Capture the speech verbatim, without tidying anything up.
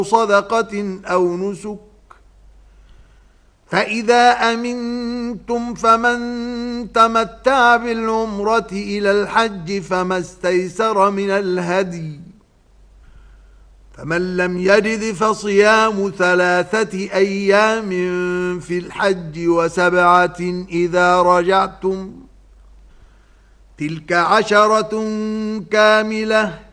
صدقة أو نسك، فإذا أمنتم فمن تمتع بالعمرة إلى الحج فما استيسر من الهدي، فمن لم يجد فصيام ثلاثة أيام في الحج وسبعة إذا رجعتم، تلك عشرة كاملة،